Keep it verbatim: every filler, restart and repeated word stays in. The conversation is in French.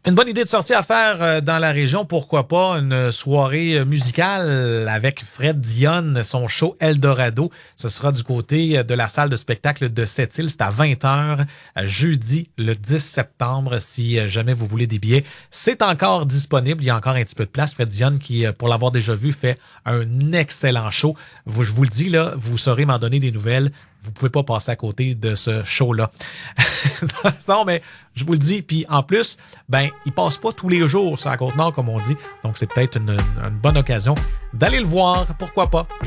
Une bonne idée de sortie à faire euh, dans la région, pourquoi pas une soirée musicale avec Fred Dionne, son show Eldorado. Ce sera du côté de la salle de spectacle de Sept-Îles. C'est à vingt heures, jeudi le dix septembre. Si jamais vous voulez des billets, c'est encore disponible. Il y a encore un petit peu de place. Fred Dionne qui, pour l'avoir déjà vu, fait un excellent show. Vous, je vous le dis, là, vous saurez m'en donner des nouvelles. Vous pouvez pas passer à côté de ce show-là. Non, mais je vous le dis. Puis en plus, ben, il passe pas tous les jours sur la Côte-Nord, comme on dit. Donc, c'est peut-être une, une bonne occasion d'aller le voir. Pourquoi pas?